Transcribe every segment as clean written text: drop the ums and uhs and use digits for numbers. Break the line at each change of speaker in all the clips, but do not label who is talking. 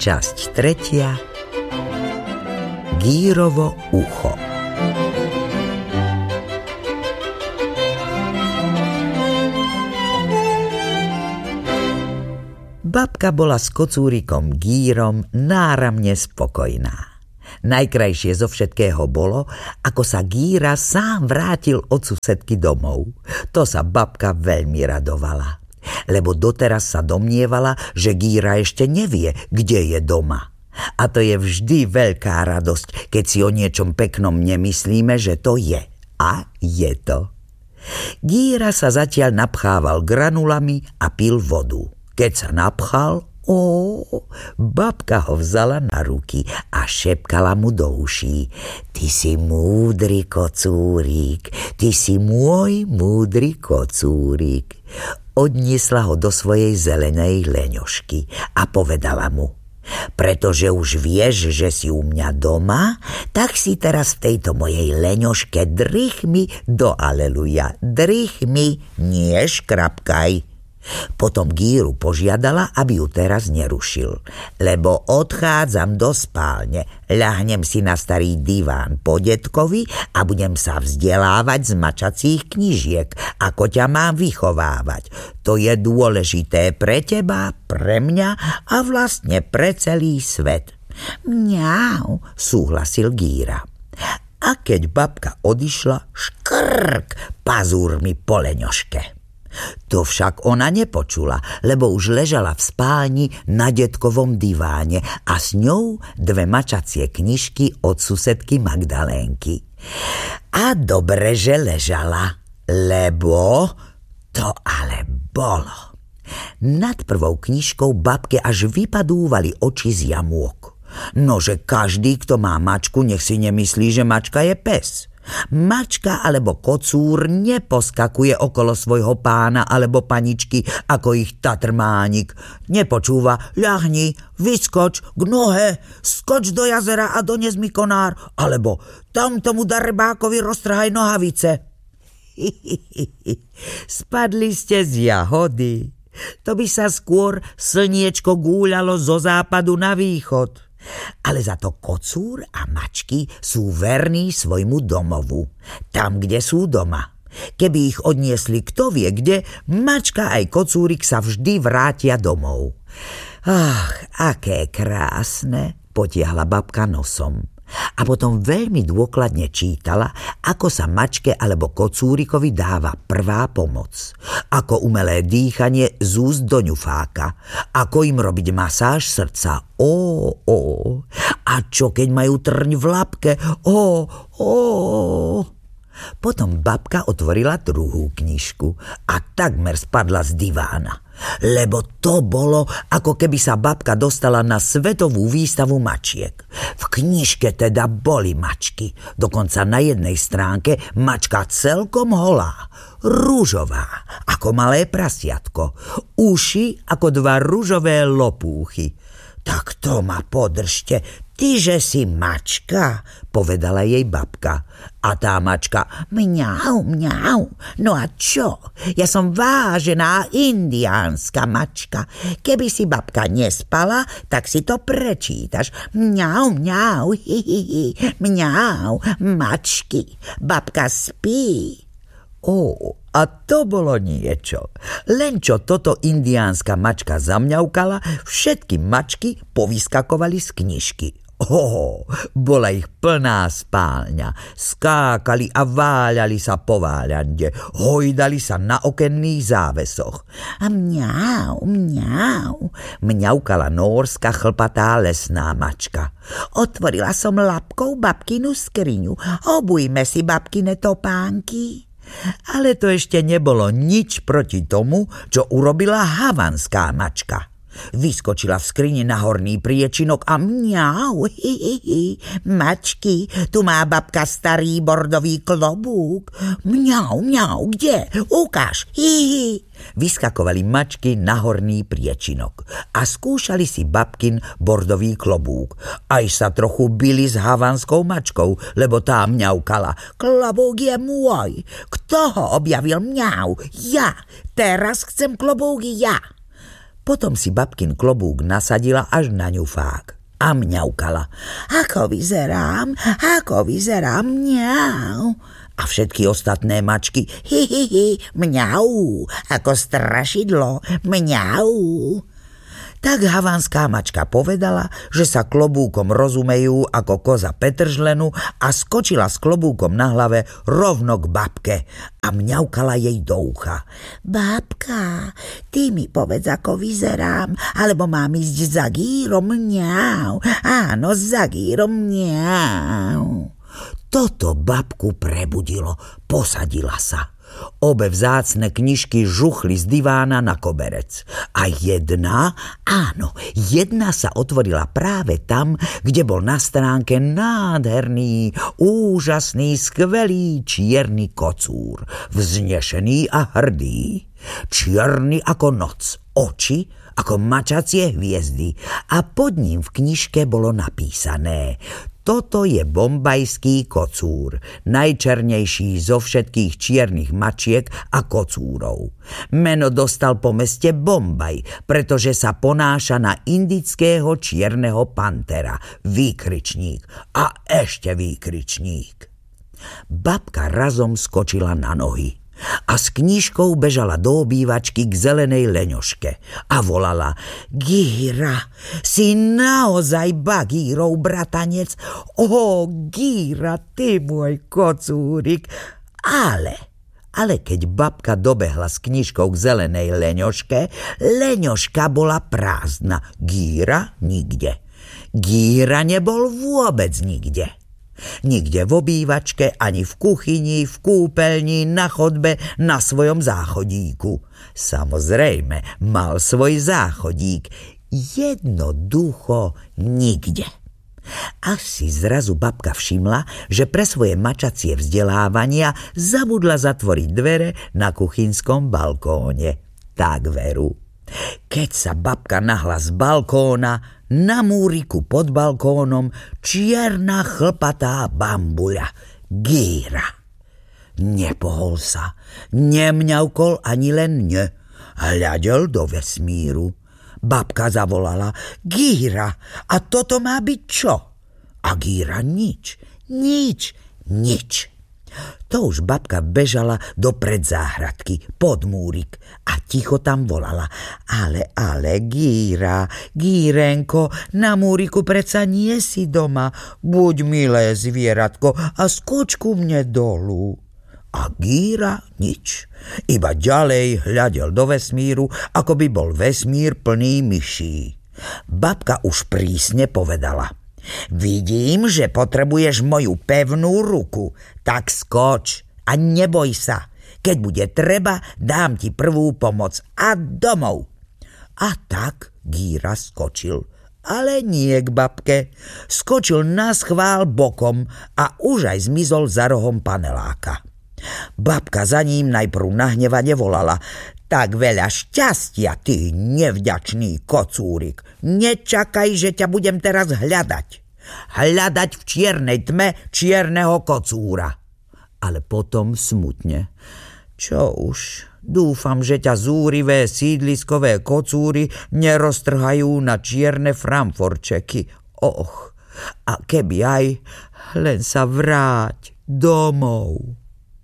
Časť 3. Gírovo ucho. Babka bola s kocúrikom Gírom náramne spokojná. Najkrajšie zo všetkého bolo, ako sa Gíra sám vrátil od susedky domov. To sa babka veľmi radovala, lebo doteraz sa domnievala, že Gíra ešte nevie, kde je doma. A to je vždy veľká radosť, keď si o niečom peknom nemyslíme, že to je. A je to. Gíra sa zatiaľ napchával granulami a pil vodu. Keď sa napchal, babka ho vzala na ruky a šepkala mu do uší: Ty si múdry kocúrik, ty si môj múdry kocúrik. Odniesla ho do svojej zelenej leňošky a povedala mu: Pretože už vieš, že si u mňa doma, tak si teraz v tejto mojej leňoške drichmi do aleluja. Drichmi, nie škrapkaj. Potom Gíru požiadala, aby ju teraz nerušil, lebo odchádzam do spálne, ľahnem si na starý diván po detkovi a budem sa vzdelávať z mačacích knižiek, ako ťa mám vychovávať. To je dôležité pre teba, pre mňa a vlastne pre celý svet. Mňau, súhlasil Gíra. A keď babka odišla, škrk pazúrmi po leňoške. To však ona nepočula, lebo už ležala v spálni na detkovom diváne a s ňou 2 mačacie knižky od susedky Magdalénky. A dobre, že ležala, lebo to ale bolo. Nad prvou knižkou babke až vypadúvali oči z jamôk. Nože každý, kto má mačku, nech si nemyslí, že mačka je pes. Mačka alebo kocúr neposkakuje okolo svojho pána alebo paničky ako ich tatrmánik. Nepočúva: ľahni, vyskoč k nohe, skoč do jazera a dones mi konár, alebo tam tomu darebákovi roztrhaj nohavice. Spadli ste z jahody. To by sa skôr slniečko gúľalo zo západu na východ. Ale za to kocúr a mačky sú verní svojmu domovu, tam, kde sú doma. Keby ich odniesli kto vie kde, mačka aj kocúrik sa vždy vrátia domov. Ach, aké krásne, potiahla babka nosom. A potom veľmi dôkladne čítala, ako sa mačke alebo kocúrikovi dáva prvá pomoc. Ako umelé dýchanie z úst do ňufáka. Ako im robiť masáž srdca. A čo keď majú trň v labke. Potom babka otvorila druhú knižku a takmer spadla z divána. Lebo to bolo, ako keby sa babka dostala na svetovú výstavu mačiek. V knižke teda boli mačky. Dokonca na jednej stránke mačka celkom holá. Ružová, ako malé prasiatko. Uši ako 2 ružové lopúchy. Tak to ma podržte, tyže si mačka, povedala jej babka. A tá mačka: mňau, mňau. No a čo? Ja som vážená indiánska mačka. Keby si babka nespala, tak si to prečítaš. Mňau, mňau, mňau, mačky. Babka spí. A to bolo niečo. Len čo toto indiánska mačka zamňaukala, všetky mačky povyskakovali z knižky. Bola ich plná spálňa. Skákali a váľali sa po váľande. Hojdali sa na okenných závesoch. A mňau, mňau, mňaukala nórska chlpatá lesná mačka. Otvorila som labkou babkinu skriňu. Obujme si babkine topánky. Ale to ešte nebolo nič proti tomu, čo urobila havanská mačka. Vyskočila v skrini na horný priečinok a mňau, mačky, tu má babka starý bordový klobúk. Mňau, mňau, kde? Ukáž, Vyskakovali mačky na horný priečinok a skúšali si babkin bordový klobúk. Aj sa trochu bili s havanskou mačkou, lebo tá mňaukala: klobúk je môj. Kto ho objavil? Mňau, ja. Teraz chcem klobúk ja. Potom si babkin klobúk nasadila až na ňufák a mňaukala. Ako vyzerám, mňau. A všetky ostatné mačky, mňau, ako strašidlo, mňau. Tak havanská mačka povedala, že sa klobúkom rozumejú ako koza Petržlenu a skočila s klobúkom na hlave rovno k babke a mňaukala jej do ucha. Babka, ty mi povedz, ako vyzerám, alebo mám ísť za Gírom, mňau. Áno, za Gírom, mňau. Toto babku prebudilo, posadila sa. Obe vzácne knižky žuchli z divána na koberec. A jedna sa otvorila práve tam, kde bol na stránke nádherný, úžasný, skvelý čierny kocúr, vznešený a hrdý. Čierny ako noc, oči ako mačacie hviezdy a pod ním v knižke bolo napísané: Toto je bombajský kocúr, najčernejší zo všetkých čiernych mačiek a kocúrov. Meno dostal po meste Bombaj, pretože sa ponáša na indického čierneho pantera. Výkričník a ešte výkričník. Babka razom skočila na nohy a s knižkou bežala do obývačky k zelenej leňoške a volala: Gíra, si naozaj Bagírov bratanec? Ó, Gíra, ty môj kocúrik. Ale keď babka dobehla s knižkou k zelenej leňoške, leňoška bola prázdna, Gíra nikde. Gíra nebol vôbec nikde. Nikde v obývačke, ani v kuchyni, v kúpeľni, na chodbe, na svojom záchodíku. Samozrejme, mal svoj záchodík. Jednoducho nikde. Až si zrazu babka všimla, že pre svoje mačacie vzdelávania zabudla zatvoriť dvere na kuchynskom balkóne. Tak veru. Keď sa babka nahla z balkóna, na múriku pod balkónom čierna chlpatá bambuľa, Gíra. Nepohol sa, nemňaukol ani len hľadel do vesmíru. Babka zavolala: Gíra, a toto má byť čo? A Gíra nič. To už babka bežala do predzáhradky, pod múrik a ticho tam volala: Ale, Gíra, Gírenko, na múriku preca nie si doma. Buď milé zvieratko a skoč ku mne dolu. A Gíra nič. Iba ďalej hľadel do vesmíru, ako by bol vesmír plný myší. Babka už prísne povedala: Vidím, že potrebuješ moju pevnú ruku, tak skoč a neboj sa. Keď bude treba, dám ti prvú pomoc a domov. A tak Gíra skočil, ale nie k babke. Skočil naschvál bokom a už aj zmizol za rohom paneláka. Babka za ním najprv nahnevane volala: Tak veľa šťastia, ty nevďačný kocúrik. Nečakaj, že ťa budem teraz hľadať. Hľadať v čiernej tme čierneho kocúra. Ale potom smutne: Čo už, dúfam, že ťa zúrivé sídliskové kocúry neroztrhajú na čierne framforčeky. Och, a keby aj, len sa vráť domov.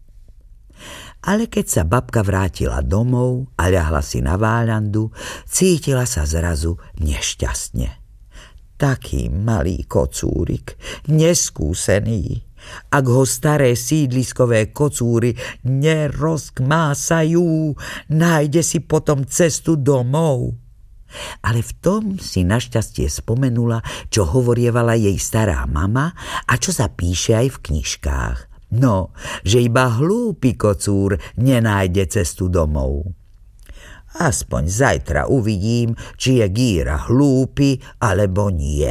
Ale keď sa babka vrátila domov a ľahla si na váľandu, cítila sa zrazu nešťastne. Taký malý kocúrik, neskúsený. Ak ho staré sídliskové kocúry nerozkmásajú, nájde si potom cestu domov. Ale v tom si našťastie spomenula, čo hovorievala jej stará mama a čo sa píše aj v knižkách. No, že iba hlúpy kocúr nenájde cestu domov. Aspoň zajtra uvidím, či je Gíra hlúpy, alebo nie.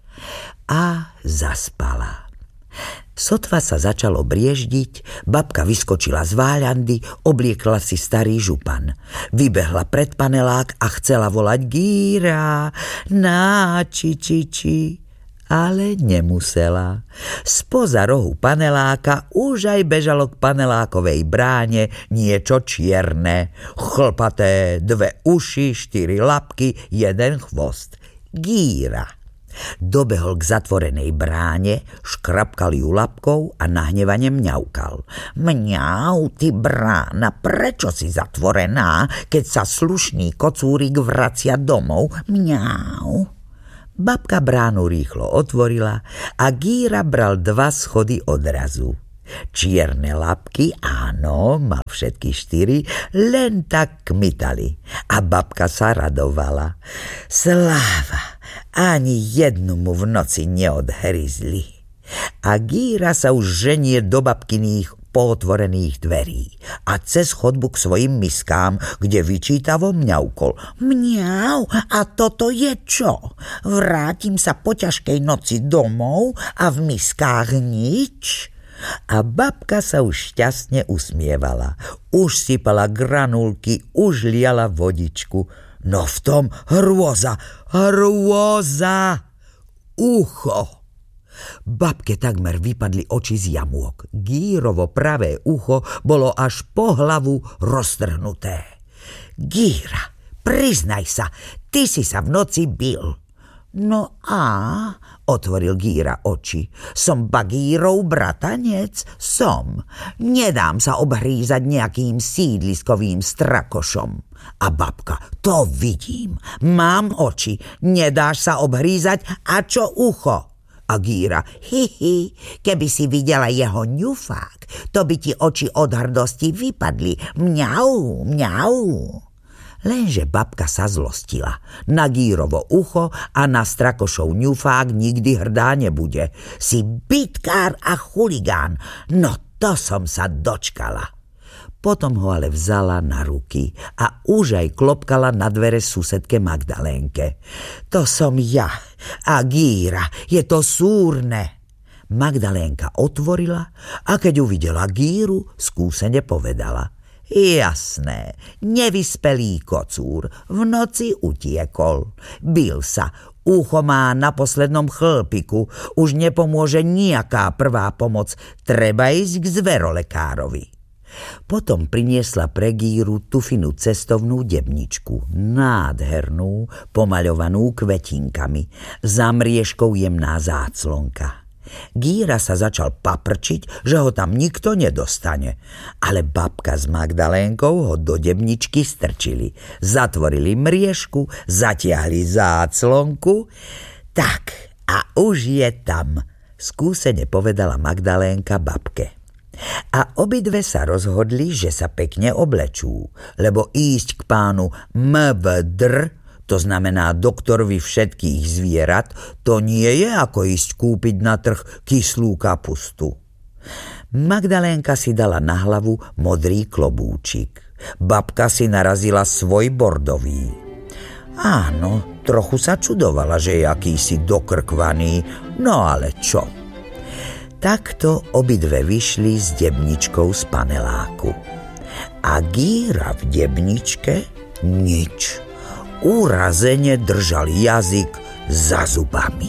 A zaspala. Sotva sa začalo brieždiť, babka vyskočila z váľandy, obliekla si starý župan. Vybehla pred panelák a chcela volať: Gíra, na či. Ale nemusela. Spoza rohu paneláka už aj bežalo k panelákovej bráne niečo čierne, chlpaté, 2 uši, 4 labky, 1 chvost. Gíra. Dobehol k zatvorenej bráne, škrapkal ju labkou a nahnevane mňaukal. Mňau, ty brána, prečo si zatvorená, keď sa slušný kocúrik vracia domov? Mňau. Babka bránu rýchlo otvorila a Gíra bral 2 schody odrazu. Čierne labky, áno, mal všetky 4, len tak kmitali. A babka sa radovala. Sláva, ani jednu mu v noci neodhryzli. A Gíra sa už ženie do babkyných pootvorených dverí a cez chodbu k svojim miskám, kde vyčítavo mňaukol. Mňau, a toto je čo? Vrátim sa po ťažkej noci domov a v miskách nič? A babka sa už šťastne usmievala. Už sypala granulky, už liala vodičku. No v tom hrôza! Ucho! Babke takmer vypadli oči z jamôk. Gírovo pravé ucho bolo až po hlavu roztrhnuté. Gíra, priznaj sa, ty si sa v noci bil. No a, otvoril Gíra oči, som Bagírov bratanec? Som. Nedám sa obhrízať nejakým sídliskovým strakošom. A babka, to vidím, mám oči, nedáš sa obhrízať, a čo ucho? A Gíra, keby si videla jeho ňufák, to by ti oči od hrdosti vypadli. Mňau, mňau. Lenže babka sa zlostila. Na Gírovo ucho a na strakošov ňufák nikdy hrdá nebude. Si bitkár a chuligán. No to som sa dočkala. Potom ho ale vzala na ruky a už aj klopkala na dvere susedke Magdalénke. To som ja a Gíra, je to súrne. Magdalénka otvorila a keď uvidela Gíru, skúsene povedala. Jasné, nevyspelý kocúr, v noci utiekol. Bil sa, ucho má na poslednom chlpiku, už nepomôže nejaká prvá pomoc, treba ísť k zverolekárovi. Potom priniesla pre Gíru tufinu cestovnú debničku, nádhernú, pomaľovanú kvetinkami, za mriežkou jemná záclonka. Gíra sa začal paprčiť, že ho tam nikto nedostane, ale babka s Magdalénkou ho do debničky strčili, zatvorili mriežku, zatiahli záclonku. Tak, a už je tam, skúsene povedala Magdalénka babke. A obidve sa rozhodli, že sa pekne oblečú, lebo ísť k pánu MVDR, to znamená doktorovi všetkých zvierat, to nie je ako ísť kúpiť na trh kyslú kapustu. Magdalénka si dala na hlavu modrý klobúčik. Babka si narazila svoj bordový. Áno, trochu sa čudovala, že je akýsi dokrkvaný, no ale čo? Takto obidve vyšli s debničkou z paneláku. A Gíra v debničke nič. Urazene držal jazyk za zubami.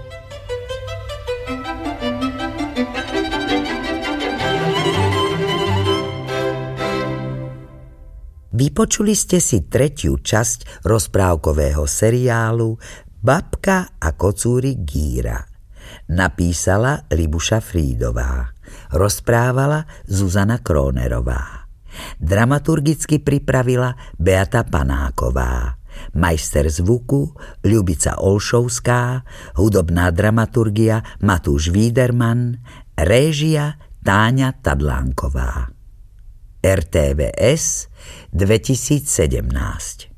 Vypočuli ste si 3. časť rozprávkového seriálu Babka a kocúrik Gíra. Napísala Libuša Frídová. Rozprávala Zuzana Krónerová. Dramaturgicky pripravila Beata Panáková. Majster zvuku Ľubica Olšovská. Hudobná dramaturgia Matúš Víderman. Réžia Táňa Tadlánková. RTVS 2017.